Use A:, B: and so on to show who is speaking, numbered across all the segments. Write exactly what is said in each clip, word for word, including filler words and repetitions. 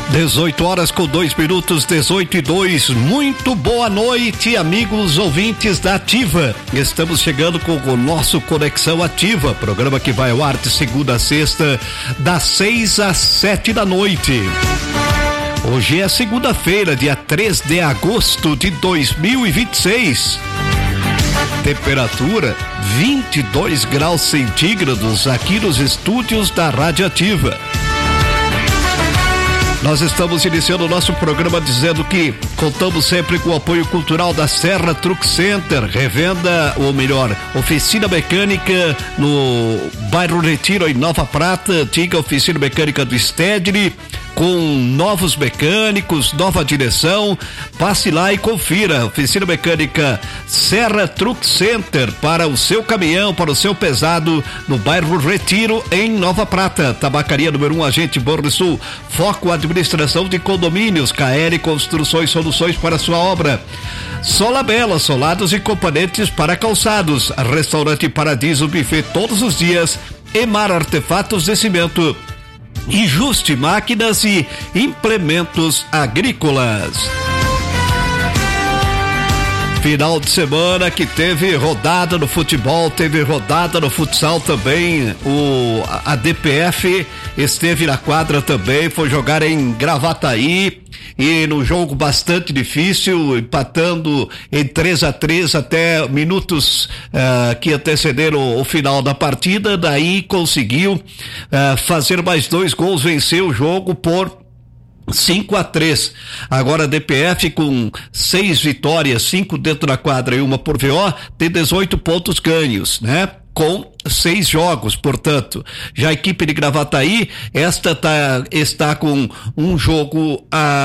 A: dezoito horas com dois minutos, dezoito e dois. Muito boa noite, amigos ouvintes da Ativa. Estamos chegando com o nosso Conexão Ativa, programa que vai ao ar de segunda a sexta, das seis às sete da noite. Hoje é segunda-feira, dia três de agosto de dois mil e vinte e seis. Temperatura vinte e dois graus centígrados aqui nos estúdios da Rádio Ativa. Nós estamos iniciando o nosso programa dizendo que contamos sempre com o apoio cultural da Serra Truck Center, revenda, ou melhor, oficina mecânica no bairro Retiro, em Nova Prata, antiga oficina mecânica do Stedley, com novos mecânicos, nova direção. Passe lá e confira. Oficina mecânica Serra Truck Center, para o seu caminhão, para o seu pesado, no bairro Retiro, em Nova Prata. Tabacaria número um, Agente Borrisul. Foco Administração de Condomínios. K L Construções, soluções para sua obra. Solabela, solados e componentes para calçados. Restaurante Paradiso, buffet todos os dias. Emar Artefatos de Cimento. E Juste Máquinas e Implementos Agrícolas. Final de semana que teve rodada no futebol, teve rodada no futsal também. O a D P F esteve na quadra também, foi jogar em Gravataí e num jogo bastante difícil, empatando em três a três até minutos uh, que antecederam o final da partida. Daí conseguiu uh, fazer mais dois gols, venceu o jogo por cinco a três. Agora a D P F, com seis vitórias, cinco dentro da quadra e uma por V O, tem dezoito pontos ganhos, né? Com seis jogos, portanto. Já a equipe de Gravataí, esta tá, está com um jogo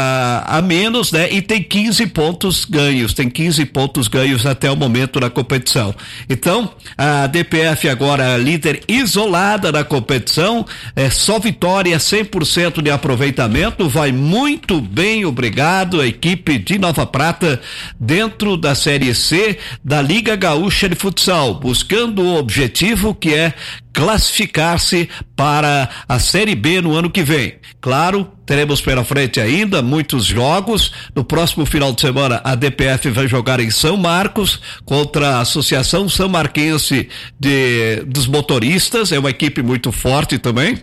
A: a, a menos, né? E tem quinze pontos ganhos, tem quinze pontos ganhos até o momento da competição. Então, a D P F agora líder isolada na competição, é só vitória, cem por cento de aproveitamento, vai muito bem, obrigado, a equipe de Nova Prata, dentro da Série C da Liga Gaúcha de Futsal, buscando o objetivo que é classificar-se para a Série B no ano que vem. Claro, teremos pela frente ainda muitos jogos. No próximo final de semana, a D P F vai jogar em São Marcos contra a Associação São Marquense de, dos Motoristas, é uma equipe muito forte também,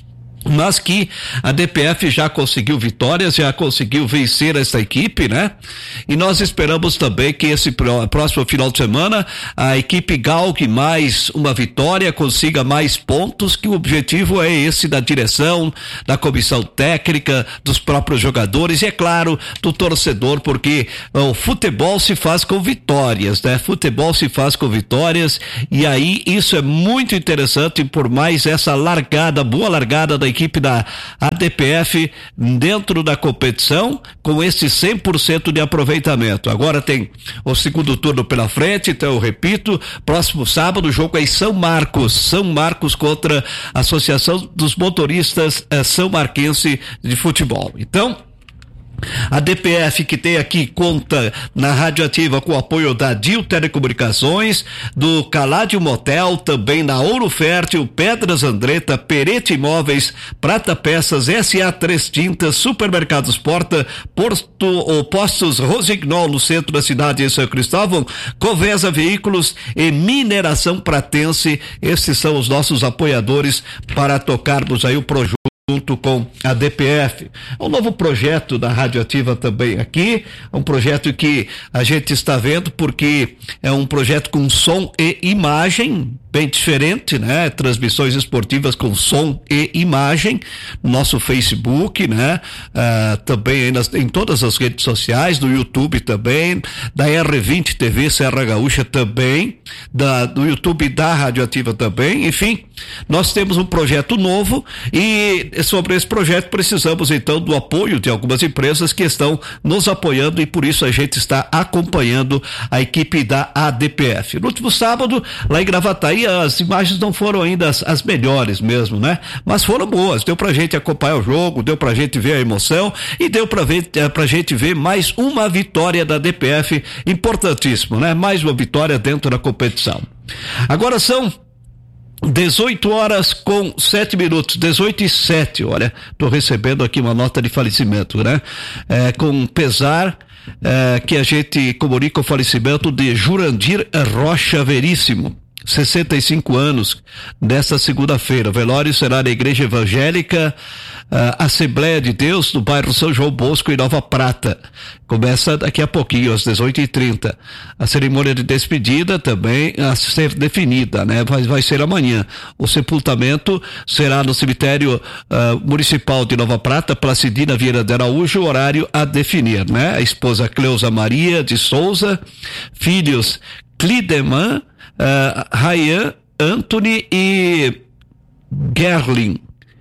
A: mas que a D P F já conseguiu vitórias, já conseguiu vencer essa equipe, né? E nós esperamos também que esse próximo final de semana a equipe galgue mais uma vitória, consiga mais pontos, que o objetivo é esse da direção, da comissão técnica, dos próprios jogadores e, é claro, do torcedor, porque o futebol se faz com vitórias, né? Futebol se faz com vitórias, e aí isso é muito interessante, por mais essa largada, boa largada da equipe da A D P F dentro da competição, com esse cem por cento de aproveitamento. Agora tem o segundo turno pela frente, então eu repito, próximo sábado o jogo é em São Marcos, São Marcos contra a Associação dos Motoristas eh, São Marquense de Futebol. Então, a D P F, que tem aqui, conta na Rádio Ativa com o apoio da Dil Telecomunicações, do Caládio Motel, também na Ouro Fértil, Pedras Andretta, Perete Imóveis, Prata Peças, S A três Tintas, Supermercados Porta, Porto ou Postos Rosignol no centro da cidade de São Cristóvão, Covesa Veículos e Mineração Pratense. Esses são os nossos apoiadores para tocarmos aí o projeto junto com a D P F. Um novo projeto da Rádio Ativa também aqui, um projeto que a gente está vendo, porque é um projeto com som e imagem, bem diferente, né? Transmissões esportivas com som e imagem, no nosso Facebook, né? Ah, também nas, em todas as redes sociais, no YouTube também, da R vinte T V Serra Gaúcha também, da, do YouTube da Rádio Ativa também, enfim, nós temos um projeto novo e sobre esse projeto precisamos então do apoio de algumas empresas que estão nos apoiando, e por isso a gente está acompanhando a equipe da A D P F. No último sábado, lá em Gravataí, as imagens não foram ainda as, as melhores mesmo, né? Mas foram boas, deu pra gente acompanhar o jogo, deu pra gente ver a emoção e deu pra, ver, pra gente ver mais uma vitória da D P F, importantíssimo, né? Mais uma vitória dentro da competição. Agora são dezoito horas com sete minutos, dezoito e sete, olha, tô recebendo aqui uma nota de falecimento, né? É, com pesar, é, que a gente comunica o falecimento de Jurandir Rocha Veríssimo, sessenta e cinco anos, nesta segunda-feira. O velório será na Igreja Evangélica uh, Assembleia de Deus, no bairro São João Bosco, em Nova Prata. Começa daqui a pouquinho, às dezoito e trinta. A cerimônia de despedida também a ser definida, né? Vai, vai ser amanhã. O sepultamento será no cemitério uh, municipal de Nova Prata, Placidina Vieira de Araújo, horário a definir, né? A esposa Cleusa Maria de Souza, filhos Clideman, Uh, Ryan, Anthony e Gerlin,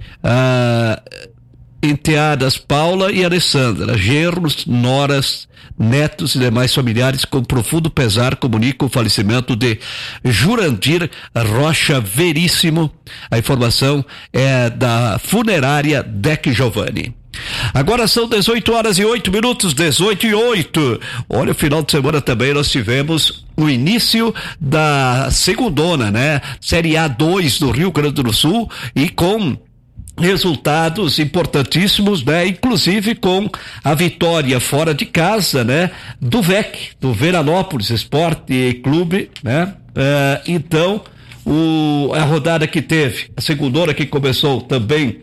A: uh, enteadas Paula e Alessandra, genros, noras, netos e demais familiares, com profundo pesar, comunicam o falecimento de Jurandir Rocha Veríssimo. A informação é da funerária Deck Giovanni. Agora são dezoito horas e oito minutos, dezoito e oito. Olha, o final de semana também nós tivemos o início da segundona, né? Série A dois do Rio Grande do Sul, e com resultados importantíssimos, né? Inclusive com a vitória fora de casa, né? Do V E C, do Veranópolis Esporte Clube, né? Uh, então, o, a rodada que teve, a segundona que começou também,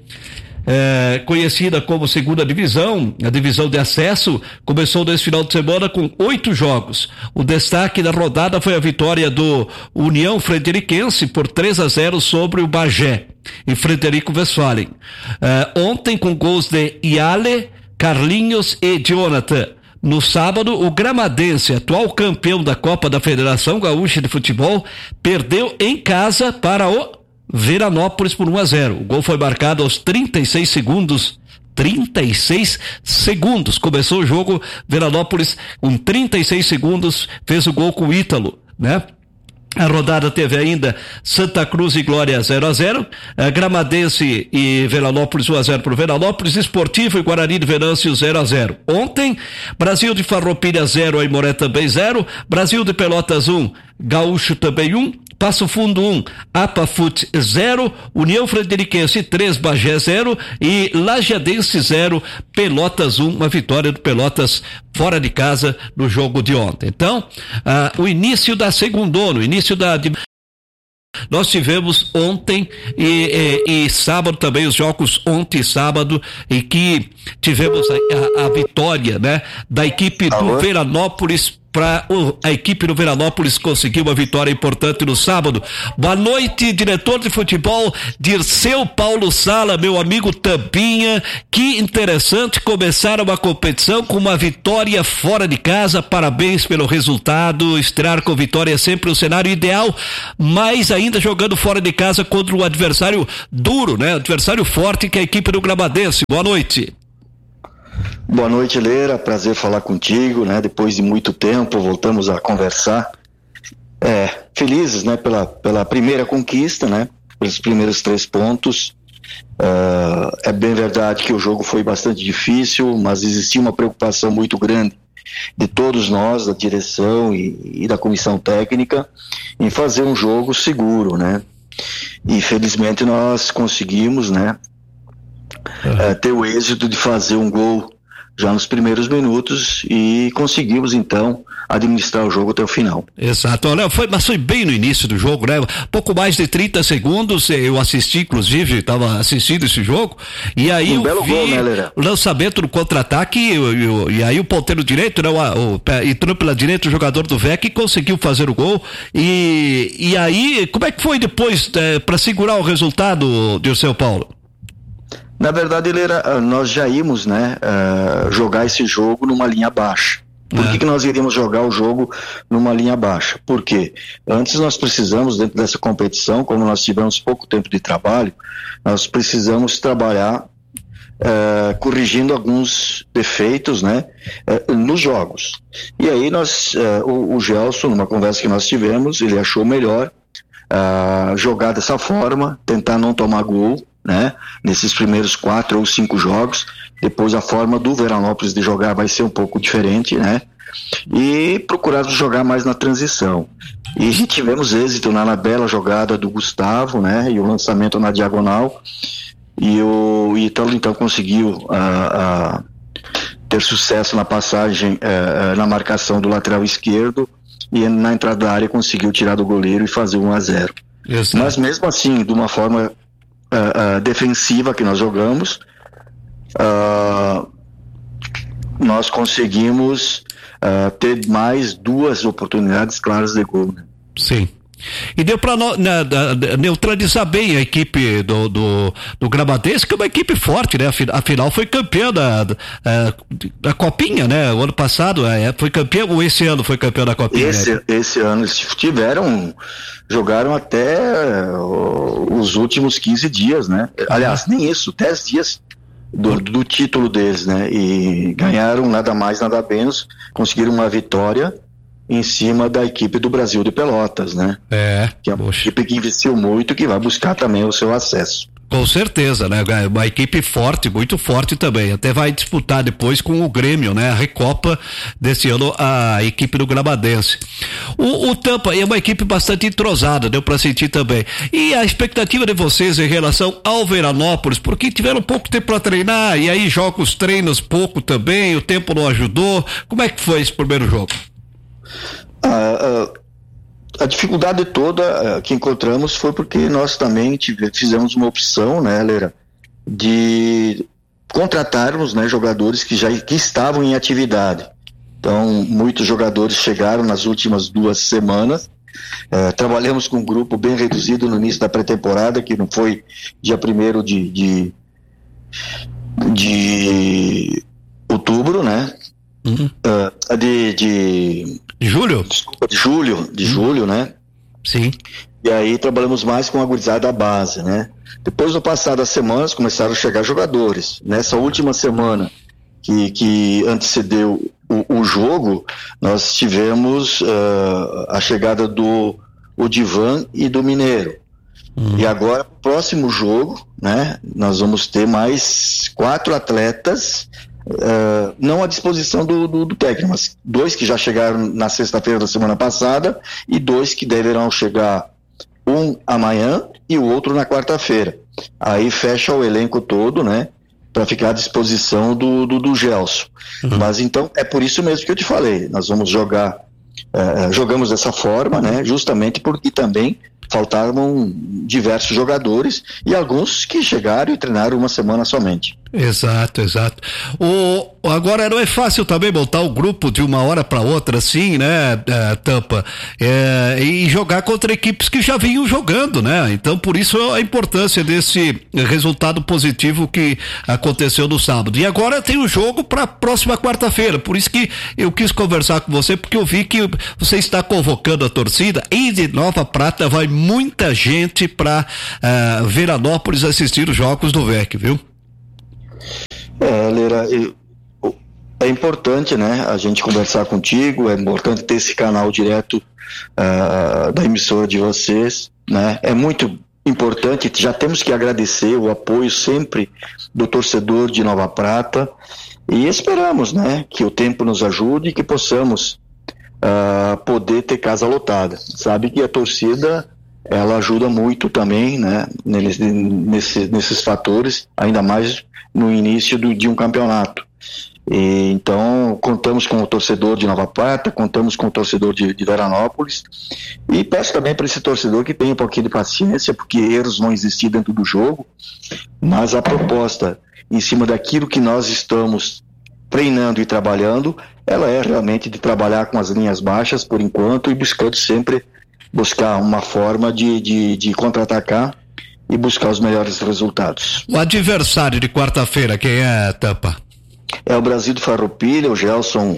A: É, conhecida como segunda divisão, a divisão de acesso, começou nesse final de semana com oito jogos. O destaque da rodada foi a vitória do União Frederiquense por três a zero sobre o Bagé, em Frederico Westphalen. É, ontem, com gols de Iale, Carlinhos e Jonathan. No sábado, o Gramadense, atual campeão da Copa da Federação Gaúcha de Futebol, perdeu em casa para o Veranópolis por um a zero. O gol foi marcado aos trinta e seis segundos. trinta e seis segundos. Começou o jogo, Veranópolis, com trinta e seis segundos, fez o gol com o Ítalo, né? A rodada teve ainda Santa Cruz e Glória zero a zero, a Gramadense e Veranópolis um a zero para o Veranópolis, Esportivo e Guarani de Venâncio zero a zero. Ontem, Brasil de Farroupilha zero, Aimoré também zero, Brasil de Pelotas um, Gaúcho também um, Passo Fundo um, Apafut zero, União Frederiquense três, Bagé zero e Lajadense zero, Pelotas um, uma vitória do Pelotas fora de casa no jogo de ontem. Então, ah, o início da segundona, o início da... Nós tivemos ontem e, e, e sábado também os jogos ontem e sábado, em que tivemos a, a, a vitória, né, da equipe do Veranópolis. Para a equipe do Veranópolis conseguir uma vitória importante no sábado. Boa noite, diretor de futebol Dirceu Paulo Sala, meu amigo Tampinha. Que interessante começar uma competição com uma vitória fora de casa. Parabéns pelo resultado. Estrear com vitória é sempre o cenário ideal, mas ainda jogando fora de casa contra um adversário duro, né? Adversário forte, que é a equipe do Gramadense. Boa noite.
B: Boa noite, Leira, prazer falar contigo, né? Depois de muito tempo voltamos a conversar. É, felizes, né? Pela, pela primeira conquista, né? Pelos primeiros três pontos. Uh, é bem verdade que o jogo foi bastante difícil, mas existia uma preocupação muito grande de todos nós, da direção e, e da comissão técnica, em fazer um jogo seguro, né? E felizmente nós conseguimos, né? Uhum. Uh, ter o êxito de fazer um gol já nos primeiros minutos e conseguimos então administrar o jogo até o final.
A: Exato, olha, foi, mas foi bem no início do jogo, né? Pouco mais de trinta segundos, eu assisti, inclusive, estava assistindo esse jogo, e aí um eu belo vi gol, né, o lançamento no contra-ataque, e, e, e aí o ponteiro direito, né, o, o, entrou pela direita o jogador do V E C conseguiu fazer o gol, e, e aí, como é que foi depois é, para segurar o resultado, Dirceu Paulo?
B: Na verdade, ele era, nós já íamos, né, uh, jogar esse jogo numa linha baixa. Por é. que, que nós iríamos jogar o jogo numa linha baixa? Porque antes nós precisamos, dentro dessa competição, como nós tivemos pouco tempo de trabalho, nós precisamos trabalhar uh, corrigindo alguns defeitos, né, uh, nos jogos. E aí nós, uh, o, o Gelson, numa conversa que nós tivemos, ele achou melhor uh, jogar dessa forma, tentar não tomar gol, né, nesses primeiros quatro ou cinco jogos. Depois a forma do Veranópolis de jogar vai ser um pouco diferente, né, e procurarmos jogar mais na transição. E tivemos êxito na, na bela jogada do Gustavo, né, e o lançamento na diagonal, e o Ítalo então conseguiu a, a ter sucesso na passagem, uh, na marcação do lateral esquerdo, e na entrada da área conseguiu tirar do goleiro e fazer um a zero. Isso. Mas mesmo assim, de uma forma uh, uh, defensiva que nós jogamos, uh, nós conseguimos uh, ter mais duas oportunidades claras de gol, né?
A: Sim. E deu para neutralizar bem a equipe do, do, do Gramadense, que é uma equipe forte, né? Afinal foi campeã da, da, da Copinha, né? O ano passado é, foi campeão, ou esse ano foi campeão da Copinha?
B: Esse, né? esse ano eles tiveram, jogaram até os últimos quinze dias, né? Aliás, nem isso, dez dias do, do título deles, né? E ganharam nada mais, nada menos, conseguiram uma vitória em cima da equipe do Brasil de Pelotas, né?
A: É.
B: Que é uma poxa. equipe que investiu muito, que vai buscar também o seu acesso.
A: Com certeza, né? Uma equipe forte, muito forte também. Até vai disputar depois com o Grêmio, né? A Recopa desse ano, a equipe do Gramadense. O, o Tampa é uma equipe bastante entrosada, deu para sentir também. E a expectativa de vocês em relação ao Veranópolis, porque tiveram pouco tempo para treinar, e aí jogos, treinos pouco também, o tempo não ajudou. Como é que foi esse primeiro jogo?
B: A, a, a dificuldade toda a, que encontramos foi porque nós também tive, fizemos uma opção, né, Leira, de contratarmos, né, jogadores que já que estavam em atividade. Então, muitos jogadores chegaram nas últimas duas semanas. É, trabalhamos com um grupo bem reduzido no início da pré-temporada, que não foi dia primeiro de, de, de outubro, né?
A: Uhum.
B: Uh, de, de
A: julho?
B: Desculpa, de julho, de uhum. julho, né?
A: Sim.
B: E aí trabalhamos mais com a gurizada da base, né? Depois do passar das semanas começaram a chegar jogadores. Nessa última semana que, que antecedeu o, o jogo, nós tivemos uh, a chegada do Odivan e do Mineiro. Uhum. E agora, próximo jogo, né? Nós vamos ter mais quatro atletas. Uh, não à disposição do, do, do técnico, mas dois que já chegaram na sexta-feira da semana passada e dois que deverão chegar, um amanhã e o outro na quarta-feira. Aí fecha o elenco todo, né, para ficar à disposição do, do, do Gelson. Uhum. Mas então é por isso mesmo que eu te falei, nós vamos jogar, uh, jogamos dessa forma, né, justamente porque também faltavam diversos jogadores e alguns que chegaram e treinaram uma semana somente.
A: Exato, exato. O, agora não é fácil também montar o um grupo de uma hora para outra assim, né, é, Tampa, é, e jogar contra equipes que já vinham jogando, né? Então por isso a importância desse resultado positivo que aconteceu no sábado. E agora tem o um jogo para a próxima quarta-feira, por isso que eu quis conversar com você, porque eu vi que você está convocando a torcida e de Nova Prata vai muita gente para uh, Veranópolis assistir os jogos do V E C, viu?
B: É, Leira, eu, é importante, né, a gente conversar contigo, é importante ter esse canal direto uh, da emissora de vocês, né, é muito importante, já temos que agradecer o apoio sempre do torcedor de Nova Prata e esperamos, né, que o tempo nos ajude e que possamos uh, poder ter casa lotada. Sabe que a torcida, ela ajuda muito também, né, neles, nesse, nesses fatores, ainda mais no início do, de um campeonato. E, então, contamos com o torcedor de Nova Prata, contamos com o torcedor de, de Veranópolis, e peço também para esse torcedor que tenha um pouquinho de paciência, porque erros vão existir dentro do jogo, mas a proposta, em cima daquilo que nós estamos treinando e trabalhando, ela é realmente de trabalhar com as linhas baixas, por enquanto, e buscando sempre buscar uma forma de, de, de contra-atacar e buscar os melhores resultados.
A: O adversário de quarta-feira, quem é, Tampa?
B: É o Brasil de Farroupilha. O Gelson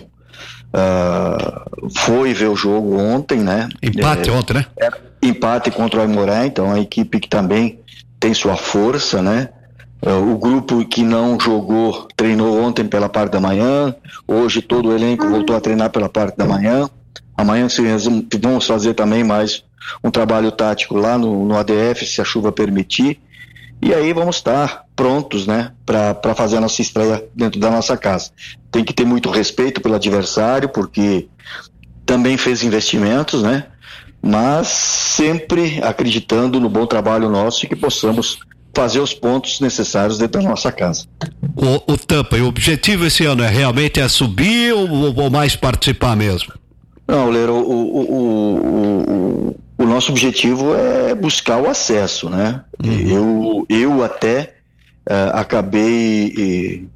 B: uh, foi ver o jogo ontem, né?
A: Empate é, ontem, né?
B: É, empate contra o Aimoré, então é a equipe que também tem sua força, né? Uh, o grupo que não jogou treinou ontem pela parte da manhã, hoje todo o elenco voltou a treinar pela parte da manhã. Amanhã vamos fazer também mais um trabalho tático lá no, no A D F, se a chuva permitir, E aí vamos estar prontos, né, para fazer a nossa estreia dentro da nossa casa. Tem que ter muito respeito pelo adversário, porque também fez investimentos, né, mas sempre acreditando no bom trabalho nosso e que possamos fazer os pontos necessários dentro da nossa casa.
A: O, o Tampa, e o objetivo esse ano é realmente é subir ou, ou mais participar mesmo?
B: Não, Leira, o, o, o, o, o nosso objetivo é buscar o acesso, né? Uhum. Eu, eu até uh, acabei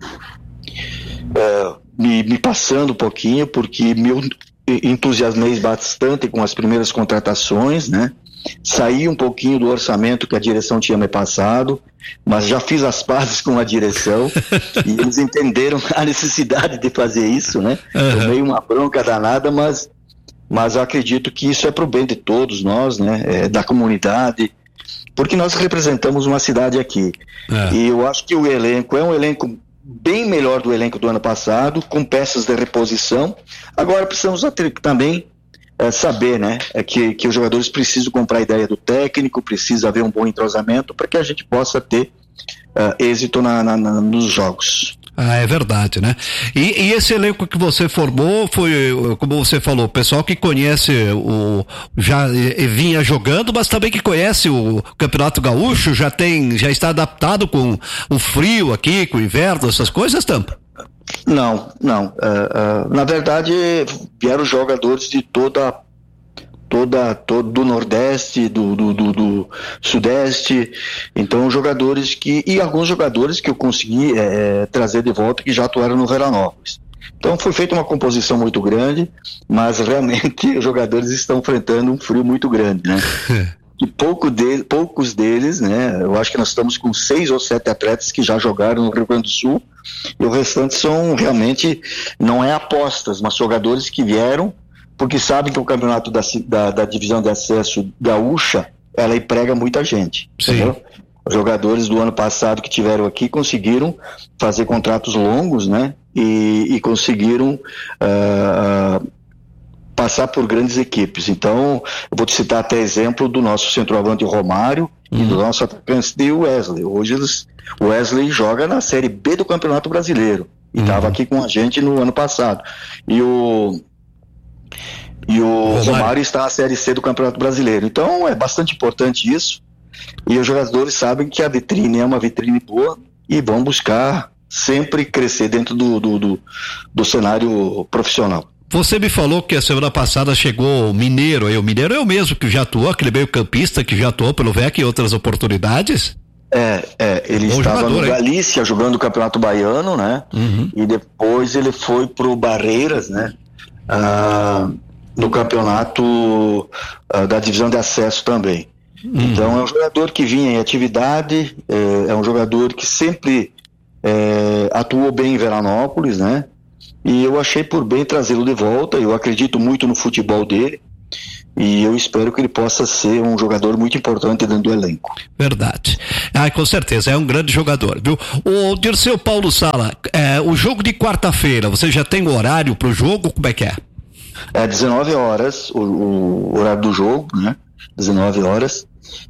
B: uh, me, me passando um pouquinho, porque me entusiasmei bastante com as primeiras contratações, né? Saí um pouquinho do orçamento que a direção tinha me passado, mas já fiz as pazes com a direção e eles entenderam a necessidade de fazer isso, né? Uhum. Tomei uma bronca danada, mas, mas eu acredito que isso é pro bem de todos nós, né? É, da comunidade, porque nós representamos uma cidade aqui. Uhum. E eu acho que o elenco é um elenco bem melhor do elenco do ano passado, com peças de reposição. Agora precisamos também É saber, né, é que, que os jogadores precisam comprar a ideia do técnico, precisa haver um bom entrosamento para que a gente possa ter uh, êxito na, na, na, nos jogos.
A: Ah, é verdade, né? E, e esse elenco que você formou foi, como você falou, o pessoal que conhece o, já e, vinha jogando, mas também que conhece o Campeonato Gaúcho, já tem, já está adaptado com o frio aqui, com o inverno, essas coisas, Tampa?
B: Não, não. Uh, uh, na verdade, vieram jogadores de toda, toda, todo do Nordeste, do, do, do, do Sudeste. Então, jogadores que e alguns jogadores que eu consegui é, trazer de volta que já atuaram no Veranópolis. Então, foi feita uma composição muito grande, mas realmente os jogadores estão enfrentando um frio muito grande, né? E pouco de, poucos deles, né? Eu acho que nós estamos com seis ou sete atletas que já jogaram no Rio Grande do Sul, e o restante são realmente, não é apostas, mas jogadores que vieram porque sabem que o campeonato da, da, da divisão de acesso gaúcha, ela emprega muita gente. Sim. Entendeu? Os jogadores do ano passado que tiveram aqui conseguiram fazer contratos longos, né? E, e conseguiram uh, passar por grandes equipes. Então, eu vou te citar até exemplo do nosso centroavante Romário uhum. e do nosso atacante Wesley. Hoje eles, o Wesley joga na Série B do Campeonato Brasileiro e estava uhum. aqui com a gente no ano passado. E o e o Romário. Romário está na Série C do Campeonato Brasileiro. Então, é bastante importante isso. E os jogadores sabem que a vitrine é uma vitrine boa e vão buscar sempre crescer dentro do, do, do, do cenário profissional.
A: Você me falou que a semana passada chegou o Mineiro, aí o Mineiro é o mesmo que já atuou, aquele meio campista que já atuou pelo V E C em outras oportunidades?
B: É, é ele Bom estava jogador, no Galícia, hein? Jogando o Campeonato Baiano, né? Uhum. E depois ele foi pro Barreiras, né? Ah, no Campeonato ah, da Divisão de Acesso também. Uhum. Então é um jogador que vinha em atividade, é, é um jogador que sempre é, atuou bem em Veranópolis, né? E eu achei por bem trazê-lo de volta. Eu acredito muito no futebol dele e eu espero que ele possa ser um jogador muito importante dentro do elenco.
A: Verdade. Ah, com certeza, é um grande jogador, viu? O Dirceu Paulo Sala, é, o jogo de quarta-feira, você já tem o horário pro jogo? Como é que é?
B: É dezenove horas, o, o horário do jogo, né? dezenove horas.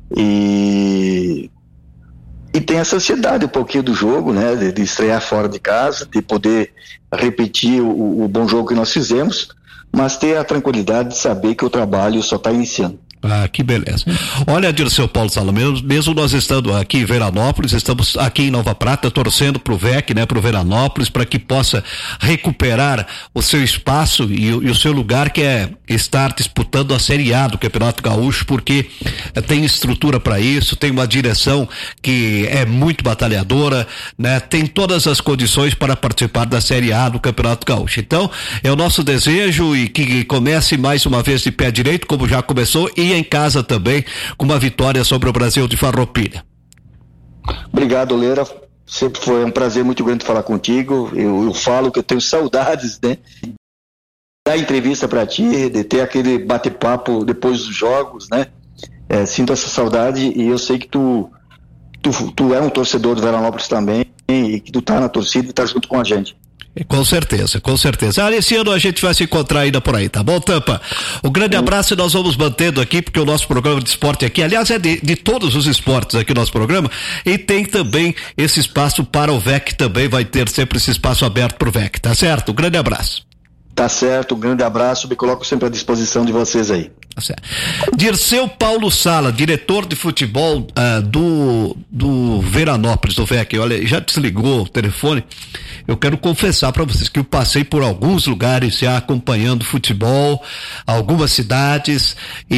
B: E... E tem essa ansiedade um pouquinho do jogo, né? De, de estrear fora de casa, de poder repetir o, o bom jogo que nós fizemos, mas ter a tranquilidade de saber que o trabalho só está iniciando.
A: Ah, que beleza. Olha, Dirceu Paulo Sala, mesmo, mesmo nós estando aqui em Veranópolis, estamos aqui em Nova Prata torcendo pro V E C, né, pro Veranópolis, para que possa recuperar o seu espaço e, e o seu lugar, que é estar disputando a Série A do Campeonato Gaúcho, porque eh, tem estrutura para isso, tem uma direção que é muito batalhadora, né, tem todas as condições para participar da Série A do Campeonato Gaúcho. Então, é o nosso desejo e que comece mais uma vez de pé direito, como já começou, e em casa também, com uma vitória sobre o Brasil de Farroupilha.
B: Obrigado, Leira. Sempre foi um prazer muito grande falar contigo. Eu, eu falo que eu tenho saudades, né? Da entrevista para ti, de ter aquele bate-papo depois dos jogos, né? É, sinto essa saudade e eu sei que tu, tu, tu é um torcedor do Veranópolis também e que tu tá na torcida e tá junto com a gente.
A: Com certeza, com certeza. Ah, esse ano a gente vai se encontrar ainda por aí, tá bom, Tampa? Um grande abraço e nós vamos mantendo aqui, porque o nosso programa de esporte aqui, aliás, é de, de todos os esportes aqui no nosso programa, e tem também esse espaço para o V E C também, vai ter sempre esse espaço aberto pro V E C, tá certo? Um grande abraço.
B: Tá certo, um grande abraço, me coloco sempre à disposição de vocês aí.
A: Tá certo. Dirceu Paulo Sala, diretor de futebol uh, do, do Veranópolis, do V E C, olha, já desligou o telefone. Eu quero confessar para vocês que eu passei por alguns lugares já acompanhando futebol, algumas cidades,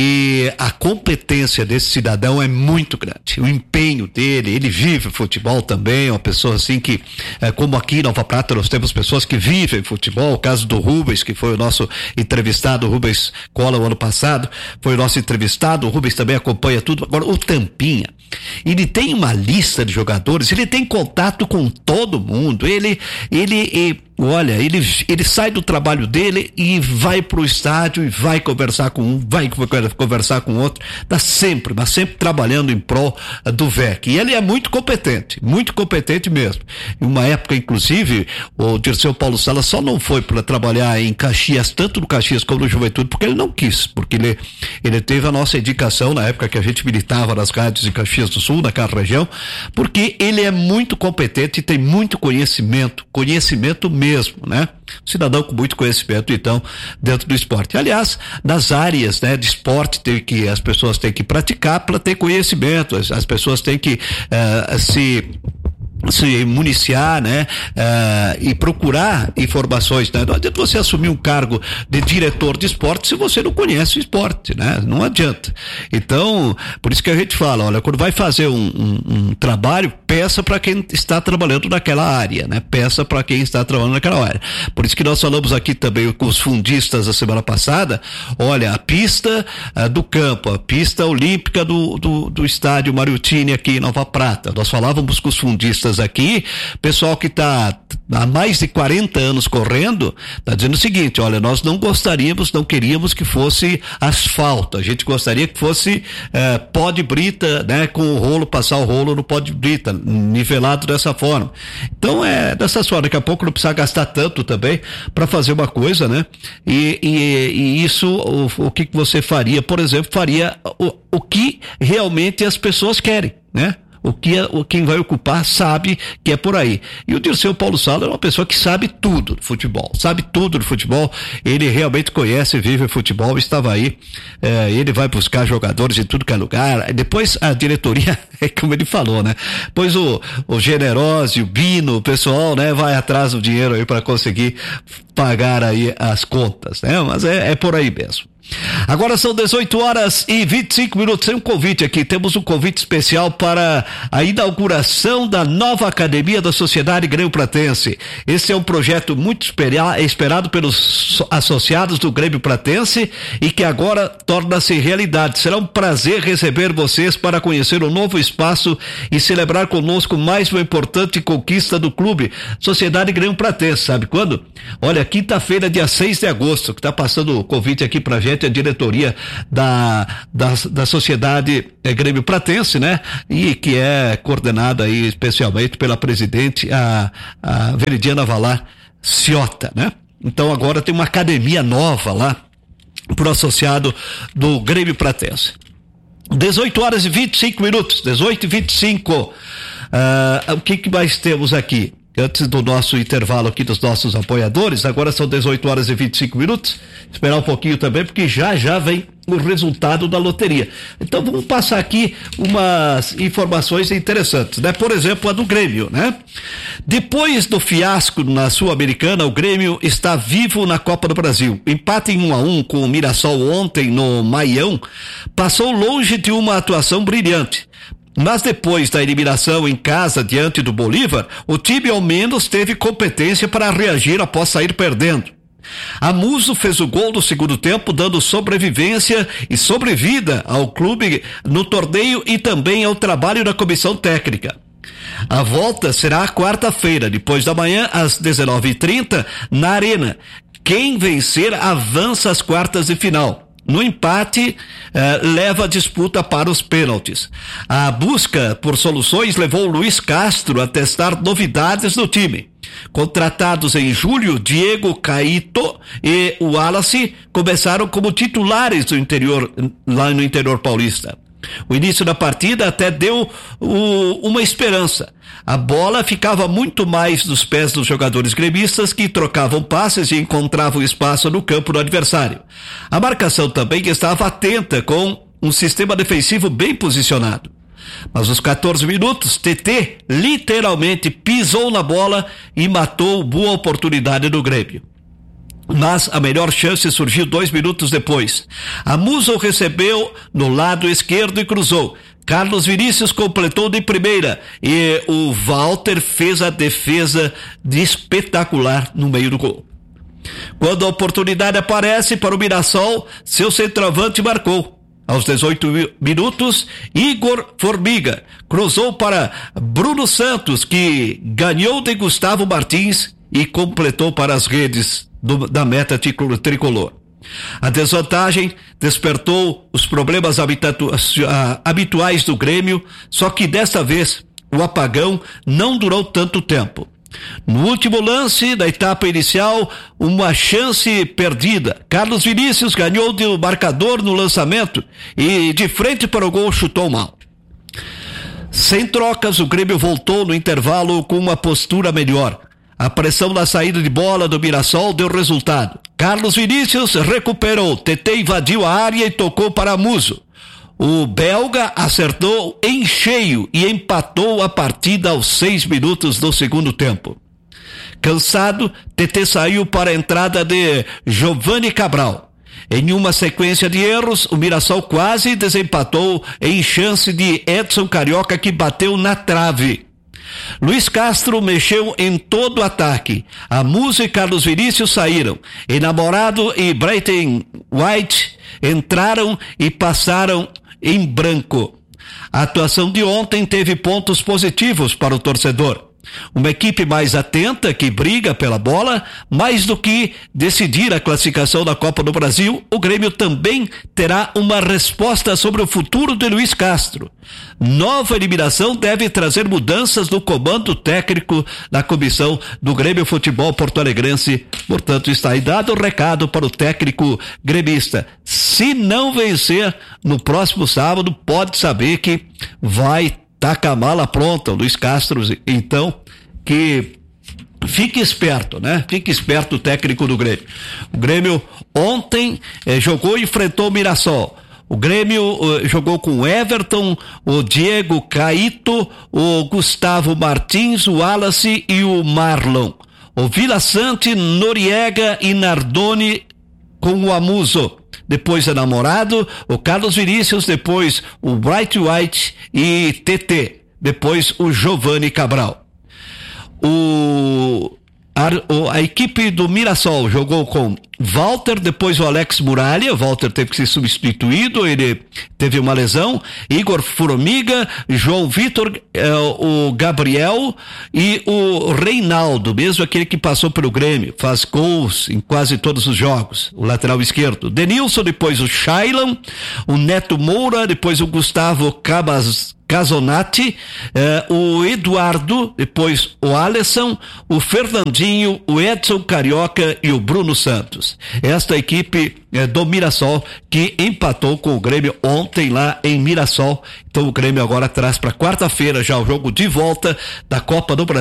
A: e a competência desse cidadão é muito grande. O empenho dele, ele vive futebol também, é uma pessoa assim que, é, como aqui em Nova Prata nós temos pessoas que vivem futebol, o caso do Rubens, que foi o nosso entrevistado, o Rubens Cola o ano passado, foi o nosso entrevistado, o Rubens também acompanha tudo. Agora, o Tampinha, ele tem uma lista de jogadores, ele tem contato com todo mundo, ele, ele, ele olha, ele, ele sai do trabalho dele e vai pro estádio e vai conversar com um, vai conversar com outro, tá sempre, mas sempre trabalhando em prol uh, do V E C. E ele é muito competente, muito competente mesmo. Em uma época, inclusive, o Dirceu Paulo Sala só não foi para trabalhar em Caxias, tanto no Caxias como no Juventude, porque ele não quis, porque ele, ele teve a nossa indicação na época que a gente militava nas rádios em Caxias do Sul, naquela região, porque ele é muito competente e tem muito conhecimento, conhecimento mesmo. mesmo, né? Cidadão com muito conhecimento, então, dentro do esporte. Aliás, nas áreas, né, de esporte, tem que, as pessoas têm que praticar para ter conhecimento, as, as pessoas têm que uh, se se municiar, né, uh, e procurar informações, né? Não adianta você assumir um cargo de diretor de esporte se você não conhece o esporte, né? Não adianta. Então, por isso que a gente fala, olha, quando vai fazer um, um, um trabalho, peça para quem está trabalhando naquela área, né? Peça para quem está trabalhando naquela área. Por isso que nós falamos aqui também com os fundistas a semana passada, olha, a pista uh, do campo, a pista olímpica do, do, do estádio Mariucini aqui em Nova Prata, nós falávamos com os fundistas aqui, pessoal que está há mais de quarenta anos correndo, está dizendo o seguinte, olha, nós não gostaríamos, não queríamos que fosse asfalto, a gente gostaria que fosse eh, pó de brita, né, com o rolo, passar o rolo no pó de brita, nivelado dessa forma. Então é dessa forma, daqui a pouco não precisa gastar tanto também para fazer uma coisa, né? E, e, e isso, o, o que você faria, por exemplo, faria o, o que realmente as pessoas querem, né? O que o, quem vai ocupar sabe que é por aí. E o Dirceu Paulo Sala é uma pessoa que sabe tudo do futebol, sabe tudo do futebol, ele realmente conhece, vive futebol, estava aí, é, ele vai buscar jogadores em tudo que é lugar, depois a diretoria, é como ele falou, né? Pois o, o Generoso, o Bino, o pessoal, né, vai atrás do dinheiro aí para conseguir pagar aí as contas, né? Mas é, é por aí mesmo. Agora são dezoito horas e vinte e cinco minutos. Tem um convite aqui, temos um convite especial para a inauguração da nova Academia da Sociedade Grêmio Pratense. Esse é um projeto muito esperado pelos associados do Grêmio Pratense e que agora torna-se realidade. Será um prazer receber vocês para conhecer o novo espaço e celebrar conosco mais uma importante conquista do clube, Sociedade Grêmio Pratense. Sabe quando? Olha, quinta-feira, dia seis de agosto, que está passando o convite aqui pra gente, a diretoria da, da, da Sociedade é, Grêmio Pratense, né? E que é coordenada aí especialmente pela presidente, a, a Veridiana Valar Ciota, né? Então agora tem uma academia nova lá pro associado do Grêmio Pratense. dezoito horas e vinte e cinco minutos, dezoito e vinte e cinco. Uh, o que que mais temos aqui? Antes do nosso intervalo aqui dos nossos apoiadores, agora são dezoito horas e vinte e cinco minutos, esperar um pouquinho também, porque já já vem o resultado da loteria. Então vamos passar aqui umas informações interessantes, né? Por exemplo, a do Grêmio, né? Depois do fiasco na Sul-Americana, o Grêmio está vivo na Copa do Brasil. Empate em um a um com o Mirassol ontem no Maião, passou longe de uma atuação brilhante. Mas depois da eliminação em casa diante do Bolívar, o time ao menos teve competência para reagir após sair perdendo. A Muso fez o gol do segundo tempo, dando sobrevivência e sobrevida ao clube no torneio e também ao trabalho da comissão técnica. A volta será quarta-feira, depois da manhã, às dezenove e trinta, na Arena. Quem vencer avança às quartas de final. No empate, eh, leva a disputa para os pênaltis. A busca por soluções levou o Luiz Castro a testar novidades no time. Contratados em julho, Diego Caíto e o Wallace começaram como titulares do interior, lá no interior paulista. O início da partida até deu o, uma esperança. A bola ficava muito mais nos pés dos jogadores gremistas, que trocavam passes e encontravam espaço no campo do adversário. A marcação também estava atenta, com um sistema defensivo bem posicionado. Mas aos quatorze minutos, T T literalmente pisou na bola e matou boa oportunidade do Grêmio. Mas a melhor chance surgiu dois minutos depois. A Muso recebeu no lado esquerdo e cruzou. Carlos Vinícius completou de primeira e o Walter fez a defesa de espetacular no meio do gol. Quando a oportunidade aparece para o Mirassol, seu centroavante marcou. Aos dezoito minutos, Igor Formiga cruzou para Bruno Santos, que ganhou de Gustavo Martins e completou para as redes do, da meta tricolor. A desvantagem despertou os problemas habitu- habituais do Grêmio, só que desta vez o apagão não durou tanto tempo. No último lance da etapa inicial, uma chance perdida. Carlos Vinícius ganhou do marcador no lançamento e de frente para o gol chutou mal. Sem trocas, o Grêmio voltou no intervalo com uma postura melhor. A pressão na saída de bola do Mirassol deu resultado. Carlos Vinícius recuperou, T T invadiu a área e tocou para Muso. O belga acertou em cheio e empatou a partida aos seis minutos do segundo tempo. Cansado, T T saiu para a entrada de Giovanni Cabral. Em uma sequência de erros, o Mirassol quase desempatou em chance de Edson Carioca, que bateu na trave. Luiz Castro mexeu em todo o ataque. A Muso e Carlos Vinícius saíram. Enamorado e Brighton White entraram e passaram em branco. A atuação de ontem teve pontos positivos para o torcedor. Uma equipe mais atenta, que briga pela bola, mais do que decidir a classificação da Copa do Brasil, o Grêmio também terá uma resposta sobre o futuro de Luiz Castro. Nova eliminação deve trazer mudanças no comando técnico da comissão do Grêmio Futebol Porto-Alegrense. Portanto, está aí dado o recado para o técnico gremista. Se não vencer no próximo sábado, pode saber que vai tá com a mala pronta, o Luiz Castro, então, que fique esperto, né? Fique esperto o técnico do Grêmio. O Grêmio ontem eh, jogou e enfrentou o Mirassol. O Grêmio eh, jogou com o Everton, o Diego Caíto, o Gustavo Martins, o Wallace e o Marlon. O Vila Sante, Noriega e Nardoni com o Amuso. Depois é Namorado, o Carlos Vinícius, depois o Bright White e T T, depois o Giovanni Cabral. O, a, a equipe do Mirassol jogou com Walter, depois o Alex Muralha. Walter teve que ser substituído, ele teve uma lesão. Igor Formiga, João Vitor, eh, o Gabriel e o Reinaldo, mesmo aquele que passou pelo Grêmio, faz gols em quase todos os jogos, o lateral esquerdo. Denilson, depois o Shailan, o Neto Moura, depois o Gustavo Cabas Casonati, eh, o Eduardo, depois o Alisson, o Fernandinho, o Edson Carioca e o Bruno Santos. Esta equipe eh, do Mirassol, que empatou com o Grêmio ontem lá em Mirassol. Então o Grêmio agora traz para quarta-feira já o jogo de volta da Copa do Brasil.